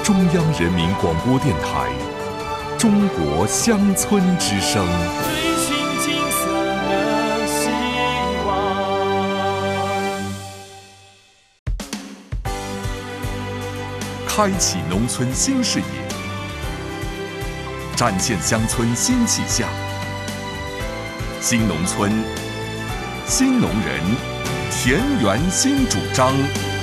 中央人民广播电台中国乡村之声， 追寻金色的希望， 开启农村新视野，展现乡村新气象。新农村，新农人，田园新主张。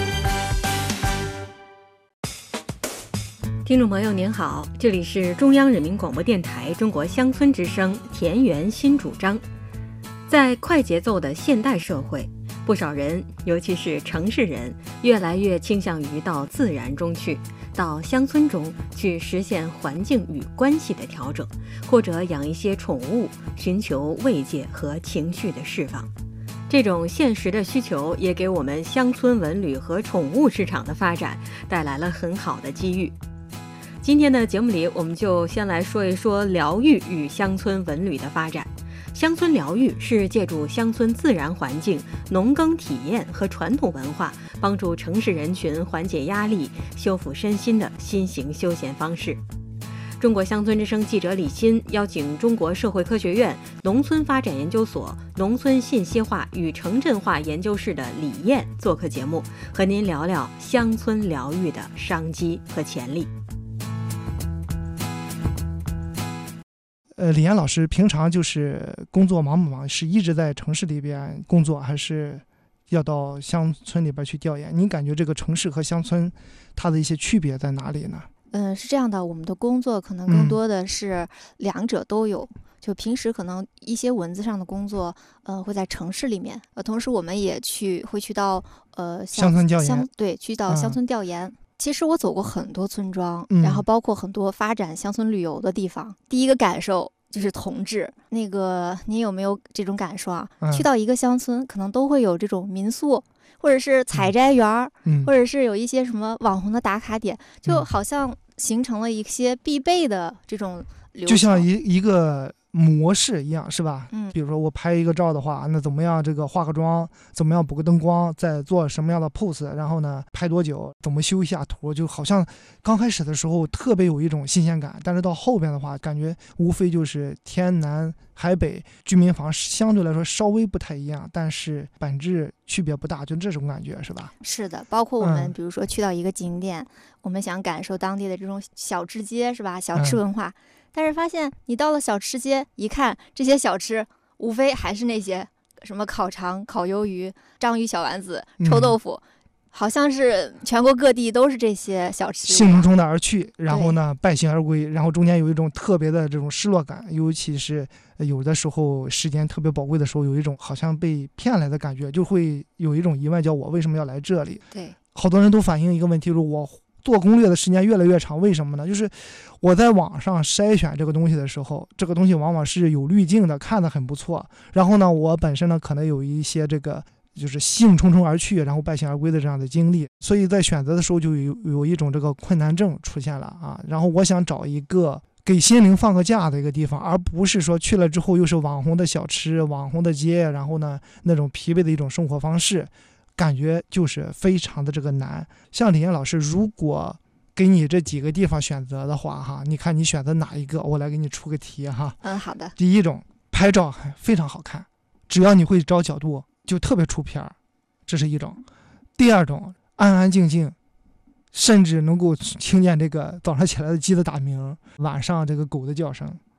听众朋友您好，这里是中央人民广播电台中国乡村之声田园新主张。在快节奏的现代社会，不少人，尤其是城市人，越来越倾向于到自然中去，到乡村中去实现环境与关系的调整，或者养一些宠物，寻求慰藉和情绪的释放。这种现实的需求也给我们乡村文旅和宠物市场的发展带来了很好的机遇。今天的节目里，我们就先来说一说疗愈与乡村文旅的发展。乡村疗愈是借助乡村自然环境、农耕体验和传统文化，帮助城市人群缓解压力、修复身心的新型休闲方式。中国乡村之声记者李欣邀请中国社会科学院农村发展研究所农村信息化与城镇化研究室的李燕做客节目，和您聊聊乡村疗愈的商机和潜力。 李岩老师平常就是工作忙不忙？是一直在城市里边工作，还是要到乡村里边去调研？您感觉这个城市和乡村它的一些区别在哪里呢？ 是这样的，我们的工作可能更多的是两者都有。就平时可能一些文字上的工作，会在城市里面，同时我们也会去到乡村调研， 对，去到乡村调研。其实我走过很多村庄，然后包括很多发展乡村旅游的地方。第一个感受就是同质。那个您有没有这种感受啊？去到一个乡村，可能都会有这种民宿，或者是采摘园，或者是有一些什么网红的打卡点，就好像形成了一些必备的这种流程， 就像一个模式一样，是吧？比如说我拍一个照的话，那怎么样这个化个妆，怎么样补个灯光，再做什么样的 pose， 然后呢拍多久，怎么修一下图，就好像刚开始的时候特别有一种新鲜感，但是到后边的话，感觉无非就是天南海北，居民房相对来说稍微不太一样，但是本质区别不大，就这种感觉，是吧？ 是的，包括我们比如说去到一个景点，我们想感受当地的这种小吃街，是吧？小吃文化。但是发现你到了小吃街一看，这些小吃无非还是那些什么烤肠、烤鱿鱼、章鱼小丸子、臭豆腐，好像是全国各地都是这些小吃， 兴冲冲的而去，然后呢败兴而归，然后中间有一种特别的这种失落感，尤其是有的时候时间特别宝贵的时候，有一种好像被骗来的感觉，就会有一种疑问，叫我为什么要来这里？ 对， 好多人都反映一个问题，就是我做攻略的时间越来越长，为什么呢？就是我在网上筛选这个东西的时候，这个东西往往是有滤镜的，看得很不错，然后呢我本身呢可能有一些这个就是兴冲冲而去，然后败兴而归的这样的经历，所以在选择的时候就有一种这个困难症出现了啊。然后我想找一个给心灵放个假的一个地方，而不是说去了之后又是网红的小吃、网红的街，然后呢那种疲惫的一种生活方式，感觉就是非常的这个难。像李岩老师，如果给你这几个地方选择的话哈，你看你选择哪一个？我来给你出个题哈。 好的。 第一种，拍照非常好看，只要你会找角度就特别出片，这是一种。第二种，安安静静，甚至能够听见这个早上起来的鸡的打鸣，晚上这个狗的叫声，